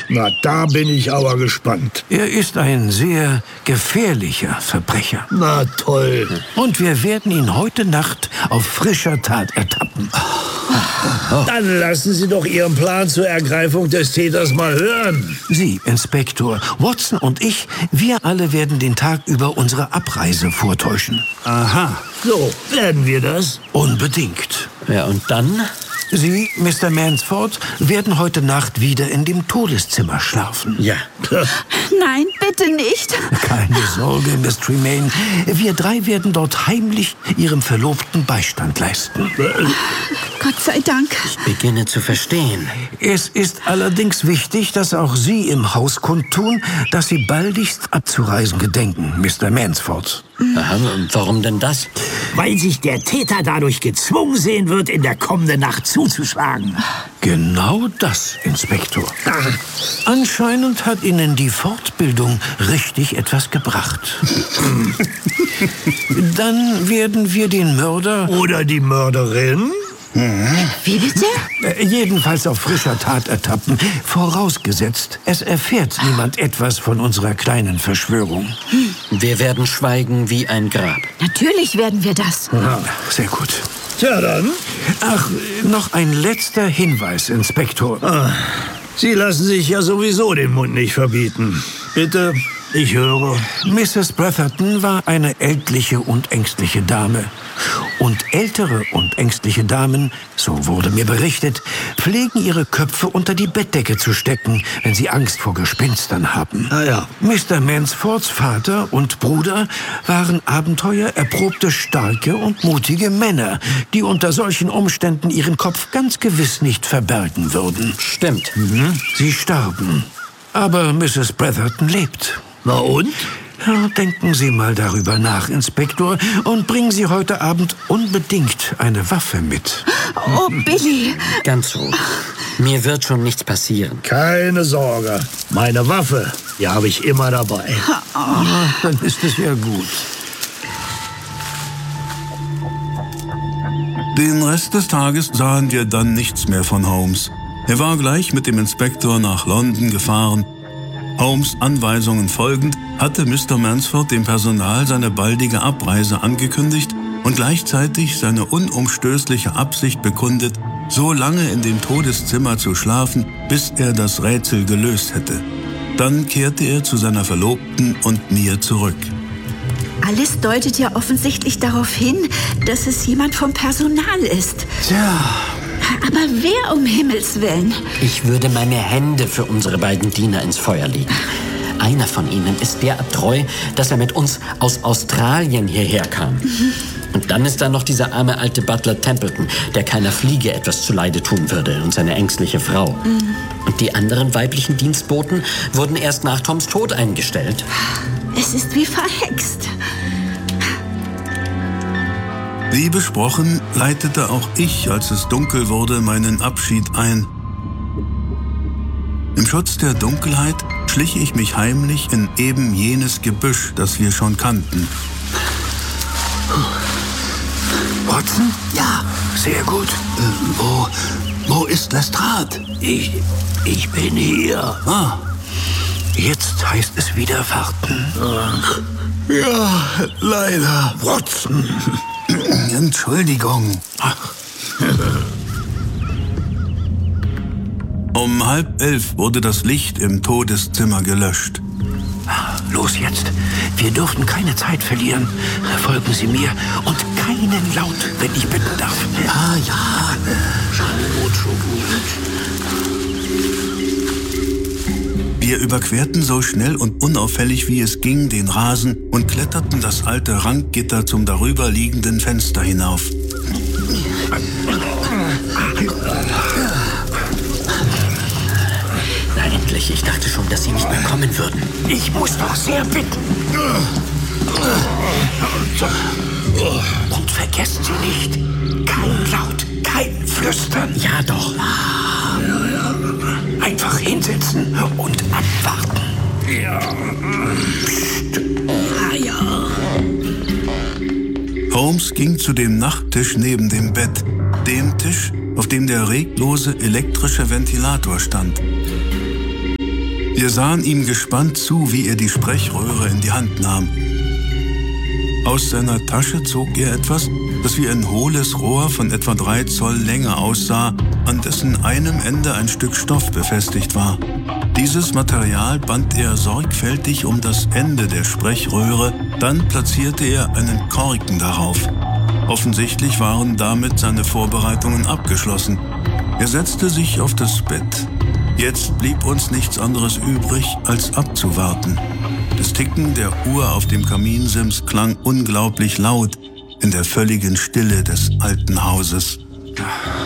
Na, da bin ich aber gespannt. Er ist ein sehr gefährlicher Verbrecher. Na toll. Und wir werden ihn heute Nacht auf frischer Tat ertappen. Dann lassen Sie doch Ihren Plan zur Ergreifung des Täters mal hören. Sie, Inspektor, Watson und ich, wir alle werden den Tag über unsere Abreise vortäuschen. Aha. So, werden wir das? Unbedingt. Ja, und dann? Sie, Mr. Mansford, werden heute Nacht wieder in dem Todeszimmer schlafen. Ja. Nein, bitte nicht. Keine Sorge, Miss Tremaine. Wir drei werden dort heimlich Ihrem Verlobten Beistand leisten. Gott sei Dank. Ich beginne zu verstehen. Es ist allerdings wichtig, dass auch Sie im Haus kundtun, dass Sie baldigst abzureisen gedenken, Mr. Mansford. Aha, warum denn das? Weil sich der Täter dadurch gezwungen sehen wird, in der kommenden Nacht zuzuschlagen. Genau das, Inspektor. Anscheinend hat Ihnen die Fortbildung richtig etwas gebracht. Dann werden wir den Mörder... Oder die Mörderin? Wie bitte? Jedenfalls auf frischer Tat ertappen, vorausgesetzt, es erfährt niemand etwas von unserer kleinen Verschwörung. Wir werden schweigen wie ein Grab. Natürlich werden wir das. Ja, sehr gut. Tja, dann. Ach, noch ein letzter Hinweis, Inspektor. Sie lassen sich ja sowieso den Mund nicht verbieten. Bitte, ich höre. Mrs. Bretherton war eine ältliche und ängstliche Dame. Und ältere und ängstliche Damen, so wurde mir berichtet, pflegen ihre Köpfe unter die Bettdecke zu stecken, wenn sie Angst vor Gespenstern haben. Ah ja. Mr. Mansfords Vater und Bruder waren abenteuererprobte, starke und mutige Männer, die unter solchen Umständen ihren Kopf ganz gewiss nicht verbergen würden. Stimmt. Sie starben. Aber Mrs. Bretherton lebt. Na und? Ja, denken Sie mal darüber nach, Inspektor, und bringen Sie heute Abend unbedingt eine Waffe mit. Oh, Billy. Ganz ruhig. Mir wird schon nichts passieren. Keine Sorge. Meine Waffe, die habe ich immer dabei. Dann ist es ja gut. Den Rest des Tages sahen wir dann nichts mehr von Holmes. Er war gleich mit dem Inspektor nach London gefahren. Holmes' Anweisungen folgend hatte Mr. Mansford dem Personal seine baldige Abreise angekündigt und gleichzeitig seine unumstößliche Absicht bekundet, so lange in dem Todeszimmer zu schlafen, bis er das Rätsel gelöst hätte. Dann kehrte er zu seiner Verlobten und mir zurück. Alles deutet ja offensichtlich darauf hin, dass es jemand vom Personal ist. Tja, Aber wer um Himmels Willen? Ich würde meine Hände für unsere beiden Diener ins Feuer legen. Einer von ihnen ist derart treu, dass er mit uns aus Australien hierher kam. Und dann ist da noch dieser arme alte Butler Templeton, der keiner Fliege etwas zuleide tun würde, und seine ängstliche Frau. Und die anderen weiblichen Dienstboten wurden erst nach Toms Tod eingestellt. Es ist wie verhext. Wie besprochen, leitete auch ich, als es dunkel wurde, meinen Abschied ein. Im Schutz der Dunkelheit schlich ich mich heimlich in eben jenes Gebüsch, das wir schon kannten. Watson? Ja, Sehr gut. wo ist Lestrade? Ich bin hier. Ah, Jetzt heißt es wieder warten. Ja, leider. Watson. Entschuldigung. um 10:30 wurde das Licht im Todeszimmer gelöscht. Los jetzt. Wir dürfen keine Zeit verlieren. Folgen Sie mir und keinen Laut, wenn ich bitten darf. Ja. Schon gut. Wir überquerten so schnell und unauffällig wie es ging den Rasen und kletterten das alte Rankgitter zum darüberliegenden Fenster hinauf. Na endlich, ich dachte schon, dass sie nicht mehr kommen würden. Ich muss doch sehr bitten. Und vergessen Sie nicht, kein Laut, kein Flüstern. Ja doch. Einfach hinsetzen und abwarten. Holmes ging zu dem Nachttisch neben dem Bett, dem Tisch, auf dem der reglose elektrische Ventilator stand. Wir sahen ihm gespannt zu, wie er die Sprechröhre in die Hand nahm. Aus seiner Tasche zog er etwas, das wie ein hohles Rohr von etwa 3 Zoll Länge aussah, an dessen einem Ende ein Stück Stoff befestigt war. Dieses Material band er sorgfältig um das Ende der Sprechröhre, dann platzierte er einen Korken darauf. Offensichtlich waren damit seine Vorbereitungen abgeschlossen. Er setzte sich auf das Bett. Jetzt blieb uns nichts anderes übrig, als abzuwarten. Das Ticken der Uhr auf dem Kaminsims klang unglaublich laut in der völligen Stille des alten Hauses.